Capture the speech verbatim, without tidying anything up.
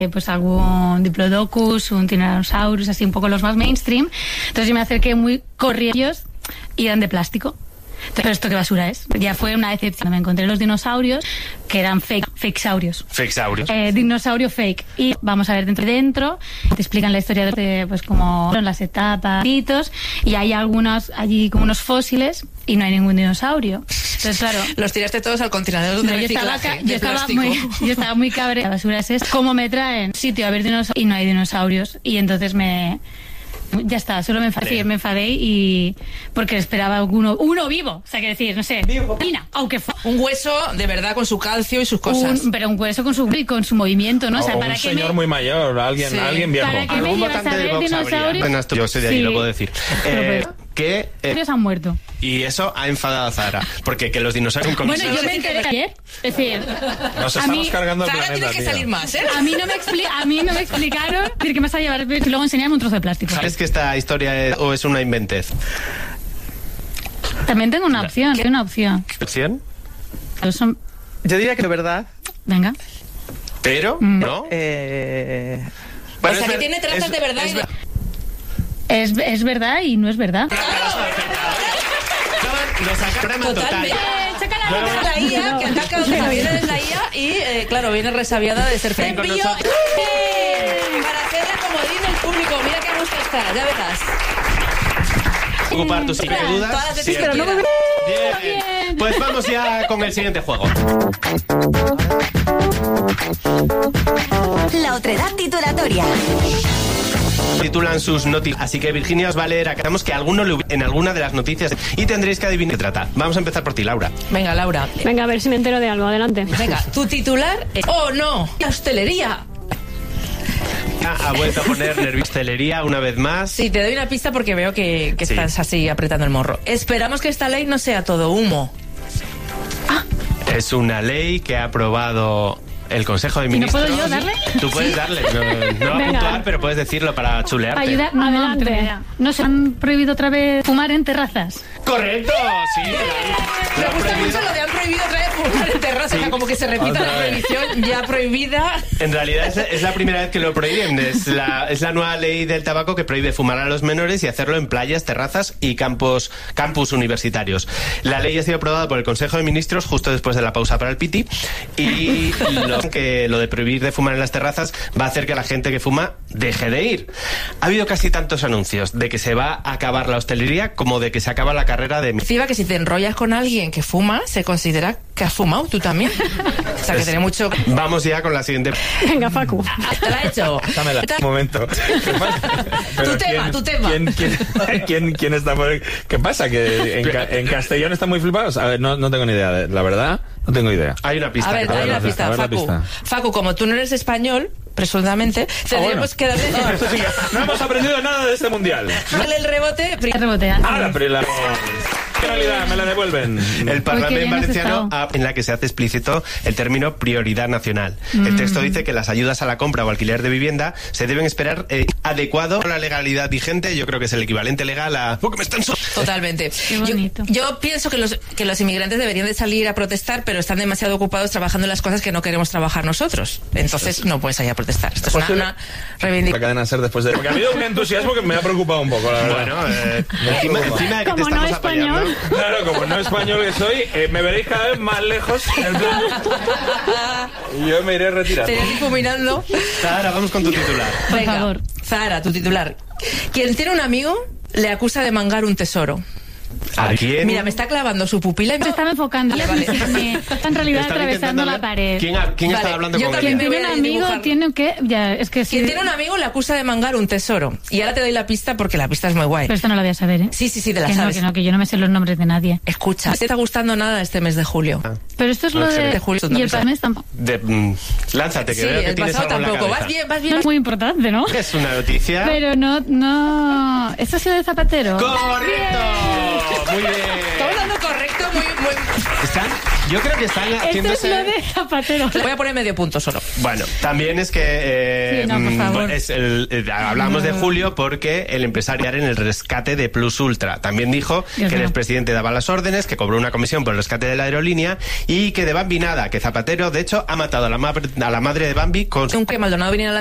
pues algún Diplodocus, un Tyrannosaurus, así un poco los más mainstream. Entonces yo me acerqué muy corridos y eran de plástico. Pero esto qué basura es. Ya fue una decepción. Me encontré los dinosaurios que eran fake, fakesaurios. Fakesaurios. Eh, dinosaurio fake. Y vamos a ver dentro dentro. Te explican la historia de, pues como las etapas, y hay algunos allí como unos fósiles y no hay ningún dinosaurio. Entonces, claro. Los tiraste todos al contenedor de no, reciclaje. Yo estaba, de yo estaba plástico. muy, yo estaba muy cabreada. La basura es esto. ¿Cómo me traen sitio a ver dinosaurios y no hay dinosaurios? Y entonces me Ya está, solo me enfadé, sí, me enfadé y porque esperaba uno, uno vivo, o sea, que decir, no sé, vivo. Aunque fue un hueso de verdad con su calcio y sus cosas. Un, pero un hueso con su con su movimiento, ¿no? O sea, o para un que señor me... muy mayor, alguien, sí. alguien viejo. ¿Para qué me llevas a ver dinosaurios? Bueno, yo soy de allí, sí. Lo puedo decir. Eh, que eh, ellos han muerto. Y eso ha enfadado a Zahara, porque que los dinosaurios con Bueno, yo me enteré ayer, es decir, nos a estamos mí, cargando el Zahara planeta, tiene que tío. salir más, ¿eh? A mí no me expli a mí no me explicaron, decir que me vas a llevar y luego enseñarme un trozo de plástico. ¿Sabes que esta historia es, o es una inventez? También tengo una opción, tengo una opción. ¿Qué opción? Son... Yo diría que es verdad. Venga. Pero, mm. ¿no? Eh... Bueno, o sea, que tiene trazas es, de verdad es, y de... Es, es verdad y no es verdad. Lo sacaron totalmente. Total. No, la I A, que ataca donde no viene de la I A y, eh, claro, viene resabiada de ser fake. Envío para hacerla comodín el público. Mira qué gusto está, ya verás. Ocupar tus sí, dudas. Todas las Sí, pero no me... Bien. Bien. Pues vamos ya con el siguiente juego. La otredad titulatoria. Titulan sus noticias, así que Virginia os va a leer, acabamos que alguno le en alguna de las noticias y tendréis que adivinar qué trata. Vamos a empezar por ti, Laura. Venga, Laura. Venga, a ver si me entero de algo, adelante. Venga, tu titular es... ¡Oh, no! La hostelería. Ha vuelto a poner nerviostelería una vez más. Sí, te doy una pista porque veo que, que sí. Estás así apretando el morro. Esperamos que esta ley no sea todo humo. Ah. Es una ley que ha aprobado el Consejo de Ministros. ¿Y no puedo yo darle? Tú puedes ¿Sí? darle. No, no va a puntuar, pero puedes decirlo para chulearte. Ayuda, no, adelante. No se han prohibido otra vez fumar en terrazas. ¡Correcto! Sí. Me gusta mucho lo de han prohibido otra vez fumar en terrazas. Sí. O sea, como que se repita otra la prohibición ya prohibida. En realidad es, es la primera vez que lo prohíben. Es la, es la nueva ley del tabaco que prohíbe fumar a los menores y hacerlo en playas, terrazas y campos, campus universitarios. La ley ha sido aprobada por el Consejo de Ministros justo después de la pausa para el piti y lo, que lo de prohibir de fumar en las terrazas va a hacer que la gente que fuma deje de ir. Ha habido casi tantos anuncios de que se va a acabar la hostelería como de que se acaba la carrera de... Encima que si te enrollas con alguien que fuma, se considera que has fumado tú también. O sea, que tiene mucho... Vamos ya con la siguiente. Venga, Facu. Te la he hecho. Dámela. Un momento. Tu tema, ¿quién, tu tema. ¿quién, quién, quién, quién está por... ¿Qué pasa? ¿Que en, en Castellón están muy flipados? A ver, no, no tengo ni idea. La verdad, no tengo idea. Hay una pista. A ver, hay una pista, a ver, Facu. pista. Facu, como tú no eres español, presuntamente, tendríamos ah, bueno. que darle... Ah, esto sí que no hemos aprendido nada de este mundial. Dale el rebote. El rebote. Ahora, pero la... ¿Qué realidad me la devuelven? El Parlamento Valenciano, en la que se hace explícito el término prioridad nacional. Mm. El texto dice que las ayudas a la compra o alquiler de vivienda se deben esperar eh, adecuado a la legalidad vigente. Yo creo que es el equivalente legal a... ¡Oh, que me están so Totalmente. Yo, yo pienso que los, que los inmigrantes deberían de salir a protestar, pero están demasiado ocupados trabajando en las cosas que no queremos trabajar nosotros. Entonces no puedes salir a protestar. Esto es una, una reivindicación. La cadena ser después de... Porque ha habido un entusiasmo que me ha preocupado un poco, la verdad. Bueno, eh, encima, encima de que te estamos no apañando... Claro, como no español que soy, eh, me veréis cada vez más lejos. Y yo me iré retirando. Te iré difuminando. Zahara, vamos con tu titular. Por Venga, favor. Zahara, tu titular. Quien tiene un amigo le acusa de mangar un tesoro. ¿A quién? Mira, me está clavando su pupila y me Se estaba enfocando. Vale, vale. Me está en realidad Estaba atravesando la intentando pared. ¿Quién, ha, quién Vale, está hablando yo con también ella? me Tiene voy un a amigo, dibujar. tiene que... Ya, es que sí. Quien tiene un amigo le acusa de mangar un tesoro. Y ahora te doy la pista porque la pista es muy guay. Pero esto no lo voy a saber, ¿eh? Sí, sí, sí, te la que sabes. No, que no, que yo no me sé los nombres de nadie. Escucha, no te está gustando nada este mes de julio. Ah. Pero esto es No, lo de... excelente. Julio, y el mes tampoco. De, mm, lánzate, que Sí, veo que el tienes pasado algo en la tampoco. cabeza. Vas bien, vas No bien. es muy importante, ¿no? Es una noticia... Pero no, no... ¿Esto ha sido de Zapatero? ¡Correcto! Muy bien. Estamos dando correcto, muy, muy... Están Yo creo que están Esto es haciéndose... lo de Zapatero. Le voy a poner medio punto solo. Bueno, también es que eh, Sí, no, por favor. es el, eh, hablamos de Julio porque el empresarial en el rescate de Plus Ultra. También dijo Dios que el mío. expresidente daba las órdenes, que cobró una comisión por el rescate de la aerolínea y que de Bambi nada, que Zapatero de hecho ha matado a la, ma- a la madre de Bambi con su Un que Maldonado viniera a la